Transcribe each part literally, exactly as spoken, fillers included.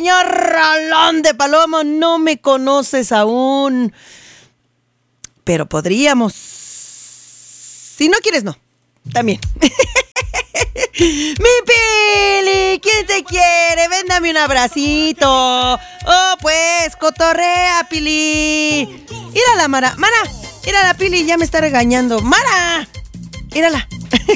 señor Rolón de Palomo, no me conoces aún, pero podríamos. Si no quieres, no. También. ¡Mi Pili! ¿Quién te quiere? Ven, dame un abracito. Oh, pues, cotorrea, Pili. Mírala, Mara. Mara, mírala, Pili, ya me está regañando. ¡Mara! Mírala.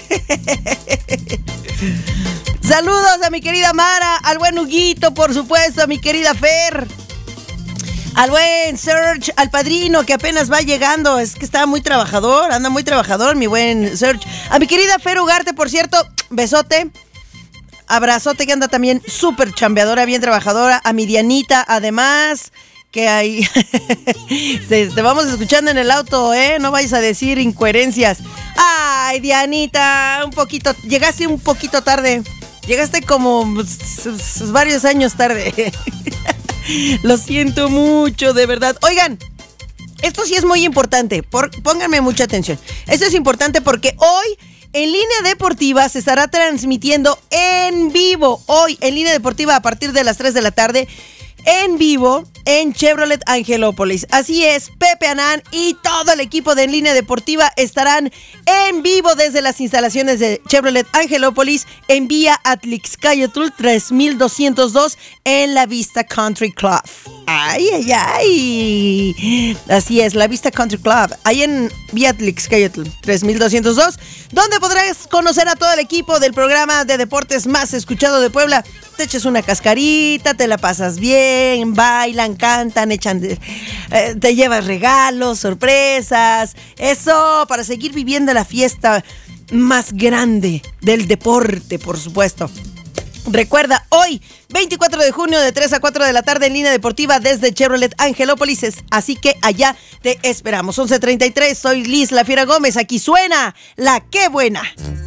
Saludos a mi querida Mara, al buen Huguito, por supuesto, a mi querida Fer, al buen Serge, al padrino que apenas va llegando. Es que está muy trabajador, anda muy trabajador, mi buen Serge. A mi querida Fer Ugarte, por cierto, besote, abrazote, que anda también súper chambeadora, bien trabajadora. A mi Dianita, además, que ahí te, te vamos escuchando en el auto, ¿eh? No vayas a decir incoherencias. Ay, Dianita, un poquito, llegaste un poquito tarde. Llegaste como varios años tarde. Lo siento mucho, de verdad. Oigan, esto sí es muy importante. Por, pónganme mucha atención. Esto es importante porque hoy en Línea Deportiva se estará transmitiendo en vivo. Hoy en Línea Deportiva a partir de las tres de la tarde. En vivo en Chevrolet Angelópolis. Así es, Pepe Anán y todo el equipo de En Línea Deportiva estarán en vivo desde las instalaciones de Chevrolet Angelópolis en Vía Atlixcayotl tres mil doscientos dos en La Vista Country Club. Ay, ay, ay. Así es, La Vista Country Club, ahí en Vía Atlixcayotl tres mil doscientos dos, donde podrás conocer a todo el equipo del programa de deportes más escuchado de Puebla. Te echas una cascarita, te la pasas bien, bailan, cantan, echan de, eh, te llevas regalos, sorpresas, eso, para seguir viviendo la fiesta más grande del deporte, por supuesto. Recuerda, hoy, veinticuatro de junio, de tres a cuatro de la tarde en Línea Deportiva desde Chevrolet Angelópolis, así que allá te esperamos. once treinta y tres, soy Liz La Fiera Gómez, aquí suena La Qué Buena.